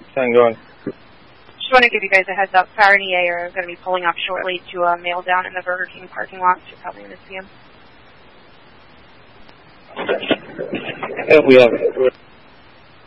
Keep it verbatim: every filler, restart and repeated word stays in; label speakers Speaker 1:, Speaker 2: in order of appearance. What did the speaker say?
Speaker 1: ten going.
Speaker 2: Just want to give you guys a heads up. Fire and E A are going to be pulling up shortly to a mail down in the Burger King parking lot. So you're probably going to see them.
Speaker 1: Yeah, we have it.